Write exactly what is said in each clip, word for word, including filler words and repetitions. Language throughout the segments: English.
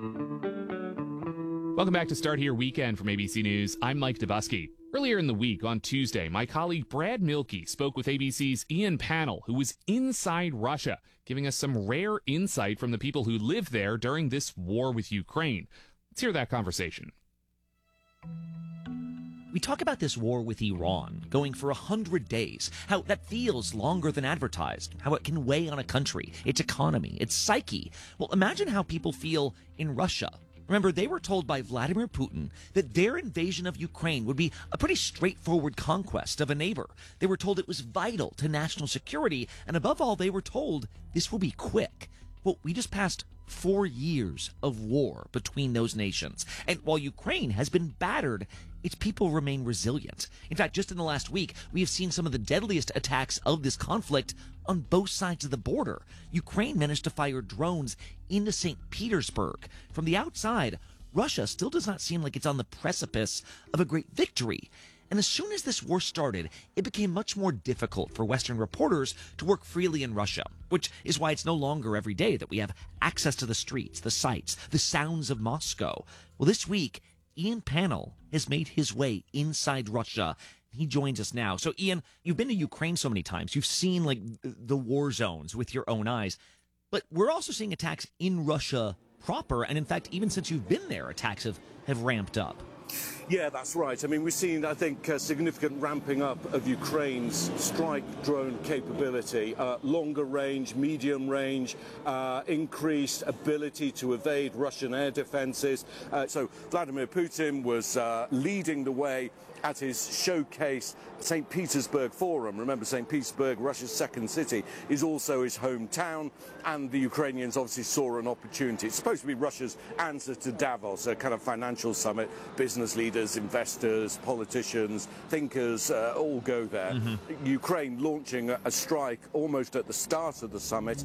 Welcome back to Start Here Weekend from A B C News. I'm Mike Dubusky. Earlier in the week, on Tuesday, my colleague Brad Mielke spoke with A B C's Ian Pannell, who was inside Russia, giving us some rare insight from the people who live there during this war with Ukraine. Let's hear that conversation. We talk about this war with Iran going for a hundred days, how that feels longer than advertised, how it can weigh on a country, its economy, its psyche. Well, imagine how people feel in Russia. Remember, they were told by Vladimir Putin that their invasion of Ukraine would be a pretty straightforward conquest of a neighbor. They were told it was vital to national security, and above all, they were told this will be quick. Well, we just passed four years of war between those nations. And while Ukraine has been battered, its people remain resilient. In fact, just in the last week, we have seen some of the deadliest attacks of this conflict on both sides of the border. Ukraine managed to fire drones into Saint Petersburg. From the outside, Russia still does not seem like it's on the precipice of a great victory. And as soon as this war started, it became much more difficult for Western reporters to work freely in Russia, which is why it's no longer every day that we have access to the streets, the sights, the sounds of Moscow. Well, this week, Ian Pannell has made his way inside Russia. He joins us now. So, Ian, you've been to Ukraine so many times. You've seen, like, the war zones with your own eyes. But we're also seeing attacks in Russia proper. And, in fact, even since you've been there, attacks have, have ramped up. Yeah, that's right. I mean, we've seen, I think, a significant ramping up of Ukraine's strike drone capability, uh, longer range, medium range, uh, increased ability to evade Russian air defenses. Uh, so Vladimir Putin was uh, leading the way at his showcase Saint Petersburg Forum. Remember, Saint Petersburg, Russia's second city, is also his hometown, and the Ukrainians obviously saw an opportunity. It's supposed to be Russia's answer to Davos, a kind of financial summit. Business leaders, investors, politicians, thinkers, uh, all go there. Mm-hmm. Ukraine launching a, a strike almost at the start of the summit,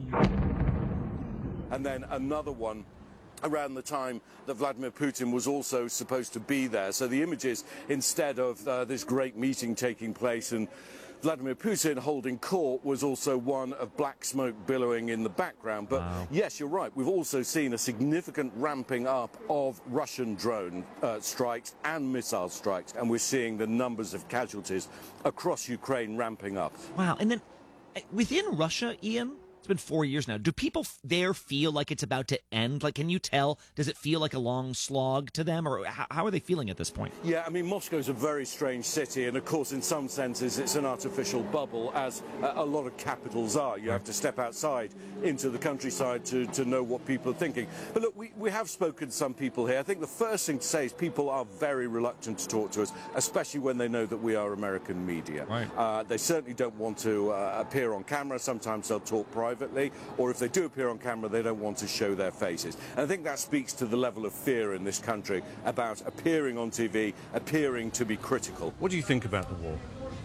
and then another one around the time that Vladimir Putin was also supposed to be there. So the images, instead of uh, this great meeting taking place and Vladimir Putin holding court, was also one of black smoke billowing in the background. But wow. Yes, you're right. We've also seen a significant ramping up of Russian drone uh, strikes and missile strikes, and we're seeing the numbers of casualties across Ukraine ramping up. Wow. And then uh, within Russia, Ian, it's been four years now. Do people there feel like it's about to end? Like, can you tell? Does it feel like a long slog to them? Or how, how are they feeling at this point? Yeah, I mean, Moscow's a very strange city. And, of course, in some senses, it's an artificial bubble, as a, a lot of capitals are. You have to step outside into the countryside to, to know what people are thinking. But, look, we, we have spoken to some people here. I think the first thing to say is people are very reluctant to talk to us, especially when they know that we are American media. Right. Uh, they certainly don't want to uh, appear on camera. Sometimes they'll talk privately. Or if they do appear on camera, they don't want to show their faces. And I think that speaks to the level of fear in this country about appearing on T V, appearing to be critical. What do you think about the war?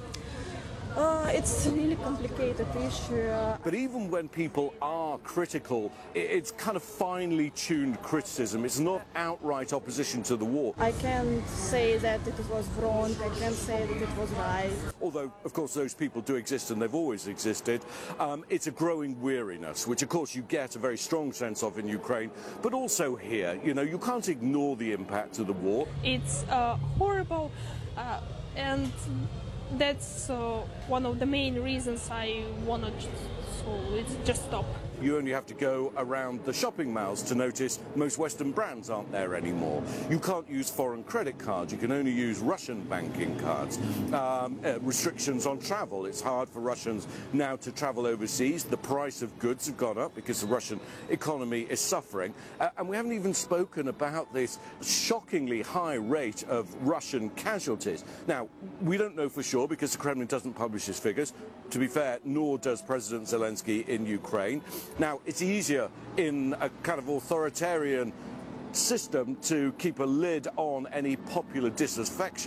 Uh, it's a really complicated issue. But even when people are critical, it's kind of finely tuned criticism. It's not outright opposition to the war. I can't say that it was wrong. I can't say that it was right. Although, of course, those people do exist and they've always existed. Um, it's a growing weariness, which, of course, you get a very strong sense of in Ukraine, but also here. You know, you can't ignore the impact of the war. It's uh, horrible uh, and... That's uh, one of the main reasons I want to so it's just stop. You only have to go around the shopping malls to notice most Western brands aren't there anymore. You can't use foreign credit cards. You can only use Russian banking cards. Um, uh, restrictions on travel. It's hard for Russians now to travel overseas. The price of goods have gone up because the Russian economy is suffering. Uh, and we haven't even spoken about this shockingly high rate of Russian casualties. Now, we don't know for sure because the Kremlin doesn't publish its figures. To be fair, nor does President Zelensky in Ukraine. Now, it's easier in a kind of authoritarian system to keep a lid on any popular disaffection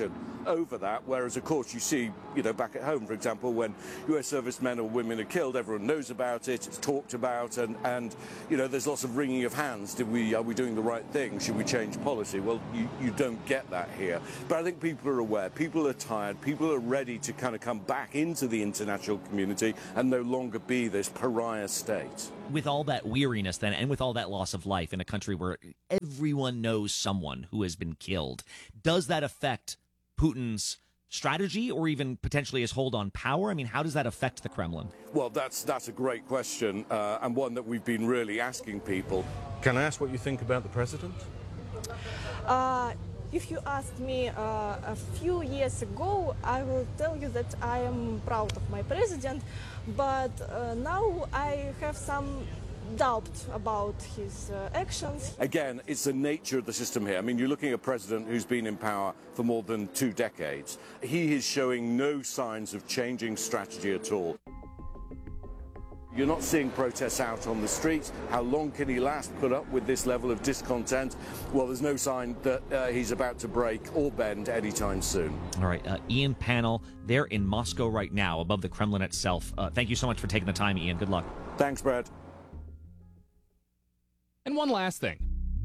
over that, whereas, of course, you see, you know, back at home, for example, when U S servicemen or women are killed, everyone knows about it, it's talked about, and, and you know, there's lots of wringing of hands. Did we, are we doing the right thing? Should we change policy? Well, you, you don't get that here. But I think people are aware, people are tired, people are ready to kind of come back into the international community and no longer be this pariah state. With all that weariness then, and with all that loss of life in a country where everyone knows someone who has been killed, does that affect Putin's strategy or even potentially his hold on power? I mean, how does that affect the Kremlin? Well, that's that's a great question, uh, and one that we've been really asking people. Can I ask what you think about the president? Uh, if you asked me uh, a few years ago, I will tell you that I am proud of my president, but uh, now I have some doubt about his uh, actions. Again, it's the nature of the system here. I mean, you're looking at a president who's been in power for more than two decades. He is showing no signs of changing strategy at all. You're not seeing protests out on the streets. How long can he last put up with this level of discontent? Well, there's no sign that uh, he's about to break or bend anytime soon. All right, uh, Ian Pannell, they're in Moscow right now, above the Kremlin itself. Uh, thank you so much for taking the time, Ian. Good luck. Thanks, Brad. And one last thing.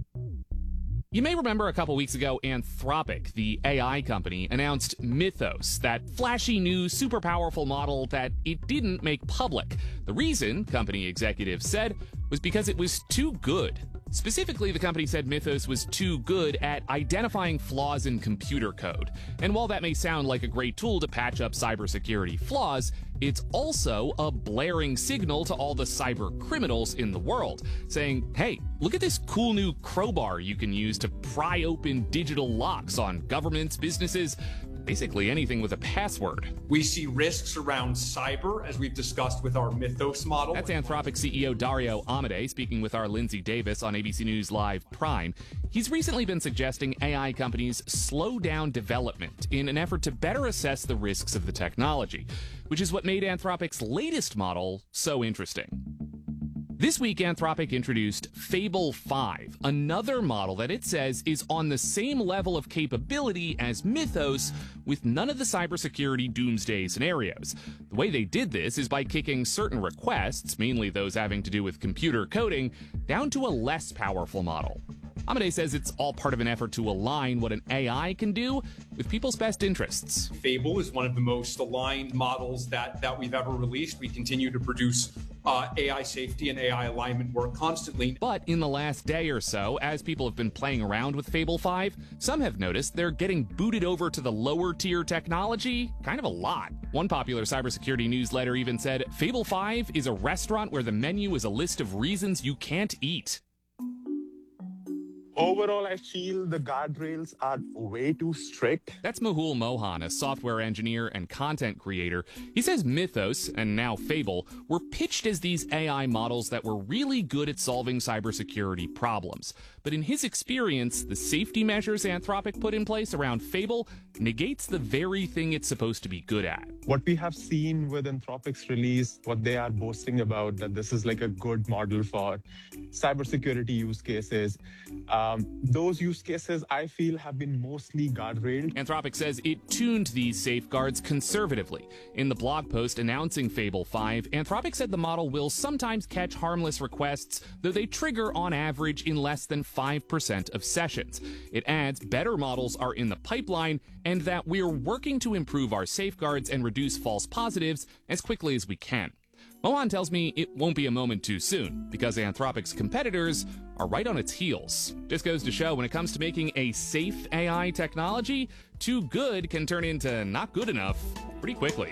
You may remember a couple weeks ago, Anthropic, the A I company, announced Mythos, that flashy new super powerful model that it didn't make public. The reason, company executives said, was because it was too good. Specifically, the company said Mythos was too good at identifying flaws in computer code. And while that may sound like a great tool to patch up cybersecurity flaws, it's also a blaring signal to all the cyber criminals in the world, saying, hey, look at this cool new crowbar you can use to pry open digital locks on governments, businesses, basically anything with a password. We see risks around cyber, as we've discussed with our Mythos model. That's Anthropic C E O Dario Amodei speaking with our Lindsay Davis on A B C News Live Prime. He's recently been suggesting A I companies slow down development in an effort to better assess the risks of the technology, which is what made Anthropic's latest model so interesting. This week, Anthropic introduced Fable five, another model that it says is on the same level of capability as Mythos, with none of the cybersecurity doomsday scenarios. The way they did this is by kicking certain requests, mainly those having to do with computer coding, down to a less powerful model. Amodei says it's all part of an effort to align what an A I can do with people's best interests. Fable is one of the most aligned models that, that we've ever released. We continue to produce uh, A I safety and A I alignment work constantly. But in the last day or so, as people have been playing around with Fable five, some have noticed they're getting booted over to the lower tier technology kind of a lot. One popular cybersecurity newsletter even said, Fable five is a restaurant where the menu is a list of reasons you can't eat. Overall, I feel the guardrails are way too strict. That's Mehul Mohan, a software engineer and content creator. He says Mythos, and now Fable, were pitched as these A I models that were really good at solving cybersecurity problems. But in his experience, the safety measures Anthropic put in place around Fable negates the very thing it's supposed to be good at. What we have seen with Anthropic's release, what they are boasting about, that this is like a good model for cybersecurity use cases. Um, those use cases, I feel, have been mostly guardrailed. Anthropic says it tuned these safeguards conservatively. In the blog post announcing Fable five, Anthropic said the model will sometimes catch harmless requests, though they trigger on average in less than five percent of sessions. It adds better models are in the pipeline and that we're working to improve our safeguards and reduce false positives as quickly as we can. Mohan tells me it won't be a moment too soon, because Anthropic's competitors are right on its heels. Just goes to show when it comes to making a safe A I technology, too good can turn into not good enough pretty quickly.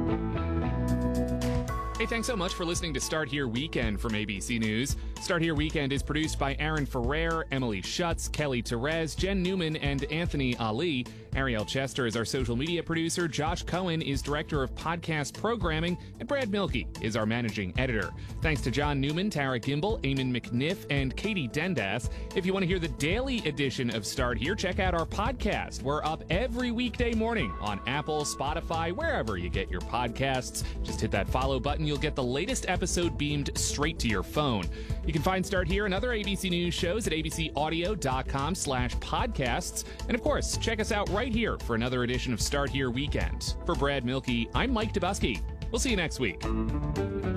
Hey, thanks so much for listening to Start Here Weekend from A B C News. Start Here Weekend is produced by Aaron Ferrer, Emily Schutz, Kelly Therese, Jen Newman, and Anthony Ali. Ariel Chester is our social media producer, Josh Cohen is director of podcast programming, and Brad Milkey is our managing editor. Thanks to John Newman, Tara Gimbel, Eamon McNiff, and Katie Dendas. If you want to hear the daily edition of Start Here, check out our podcast. We're up every weekday morning on Apple, Spotify, wherever you get your podcasts. Just hit that follow button. You'll you'll get the latest episode beamed straight to your phone. You can find Start Here and other A B C News shows at abcaudio.com slash podcasts. And of course, check us out right here for another edition of Start Here Weekend. For Brad Milkey, I'm Mike Dubusky. We'll see you next week.